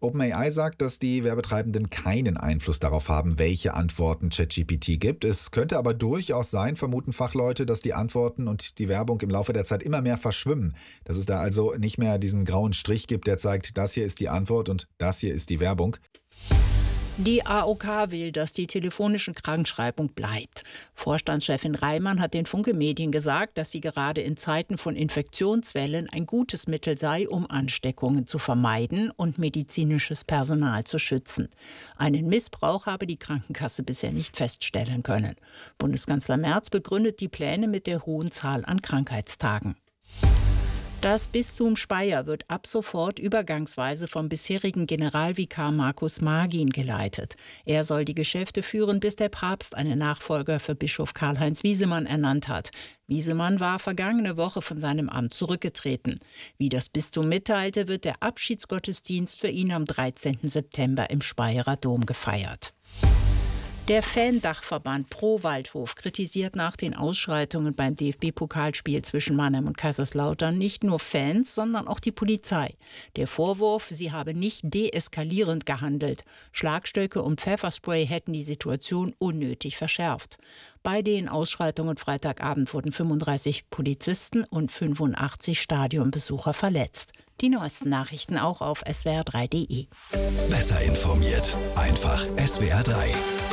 OpenAI sagt, dass die Werbetreibenden keinen Einfluss darauf haben, welche Antworten ChatGPT gibt. Es könnte aber durchaus sein, vermuten Fachleute, dass die Antworten und die Werbung im Laufe der Zeit immer mehr verschwimmen. Dass es da also nicht mehr diesen grauen Strich gibt, der zeigt, das hier ist die Antwort und das hier ist die Werbung. Die AOK will, dass die telefonische Krankschreibung bleibt. Vorstandschefin Reimann hat den Funke Medien gesagt, dass sie gerade in Zeiten von Infektionswellen ein gutes Mittel sei, um Ansteckungen zu vermeiden und medizinisches Personal zu schützen. Einen Missbrauch habe die Krankenkasse bisher nicht feststellen können. Bundeskanzler Merz begründet die Pläne mit der hohen Zahl an Krankheitstagen. Das Bistum Speyer wird ab sofort übergangsweise vom bisherigen Generalvikar Markus Magin geleitet. Er soll die Geschäfte führen, bis der Papst einen Nachfolger für Bischof Karl-Heinz Wiesemann ernannt hat. Wiesemann war vergangene Woche von seinem Amt zurückgetreten. Wie das Bistum mitteilte, wird der Abschiedsgottesdienst für ihn am 13. September im Speyerer Dom gefeiert. Der Fan-Dachverband Pro Waldhof kritisiert nach den Ausschreitungen beim DFB-Pokalspiel zwischen Mannheim und Kaiserslautern nicht nur Fans, sondern auch die Polizei. Der Vorwurf, sie habe nicht deeskalierend gehandelt. Schlagstöcke und Pfefferspray hätten die Situation unnötig verschärft. Bei den Ausschreitungen Freitagabend wurden 35 Polizisten und 85 Stadionbesucher verletzt. Die neuesten Nachrichten auch auf swr3.de. Besser informiert, einfach SWR3.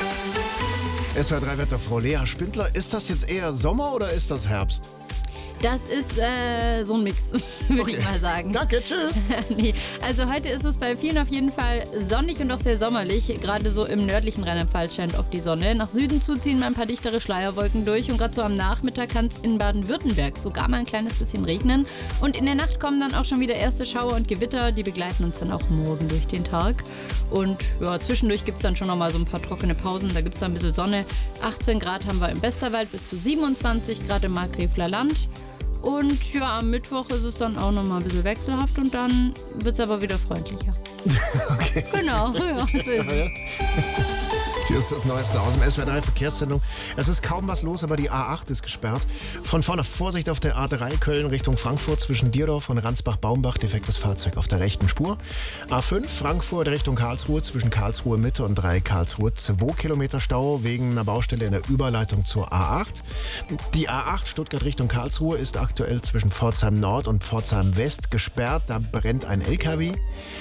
SWR3 Wetter, Frau Lea Spindler. Ist das jetzt eher Sommer oder ist das Herbst? Das ist so ein Mix, würde ich mal sagen. Danke, tschüss. Nee, also heute ist es bei vielen auf jeden Fall sonnig und auch sehr sommerlich. Gerade so im nördlichen Rheinland-Pfalz scheint oft die Sonne. Nach Süden zuziehen mal ein paar dichtere Schleierwolken durch. Und gerade so am Nachmittag kann es in Baden-Württemberg sogar mal ein kleines bisschen regnen. Und in der Nacht kommen dann auch schon wieder erste Schauer und Gewitter. Die begleiten uns dann auch morgen durch den Tag. Und ja, zwischendurch gibt es dann schon noch mal so ein paar trockene Pausen. Da gibt es dann ein bisschen Sonne. 18 Grad haben wir im Westerwald, bis zu 27 Grad im Markgräfler Land. Und ja, am Mittwoch ist es dann auch nochmal ein bisschen wechselhaft und dann wird es aber wieder freundlicher. Okay. Genau, ja, so ist es. Hier ist das Neueste aus dem SWR3 Verkehrssendung. Es ist kaum was los, aber die A8 ist gesperrt. Von vorne Vorsicht auf der A3 Köln Richtung Frankfurt zwischen Dierdorf und Ransbach-Baumbach. Defektes Fahrzeug auf der rechten Spur. A5 Frankfurt Richtung Karlsruhe zwischen Karlsruhe Mitte und 3 Karlsruhe 2 Kilometer Stau wegen einer Baustelle in der Überleitung zur A8. Die A8 Stuttgart Richtung Karlsruhe ist aktuell zwischen Pforzheim Nord und Pforzheim West gesperrt. Da brennt ein LKW.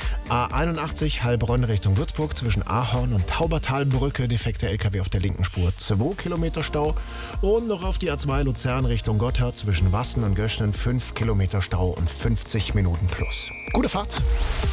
A81 Heilbronn Richtung Würzburg zwischen Ahorn und Taubertalbrücke. Defekter LKW auf der linken Spur 2 Kilometer Stau. Und noch auf die A2 Luzern Richtung Gotthard zwischen Wassen und Göschnen 5 Kilometer Stau und 50 Minuten plus. Gute Fahrt.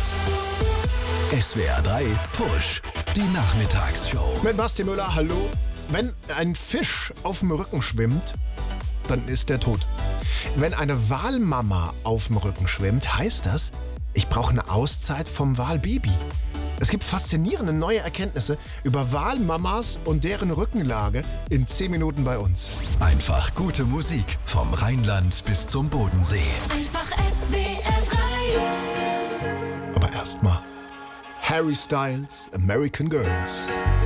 SWR3 Push, die Nachmittagsshow. Mit Basti Müller, hallo. Wenn ein Fisch auf dem Rücken schwimmt, dann ist der tot. Wenn eine Walmama auf dem Rücken schwimmt, heißt das, ich brauche eine Auszeit vom Walbaby. Es gibt faszinierende neue Erkenntnisse über Walmamas und deren Rückenlage in 10 Minuten bei uns. Einfach gute Musik vom Rheinland bis zum Bodensee. Einfach SWR3. Aber erstmal Harry Styles, American Girls.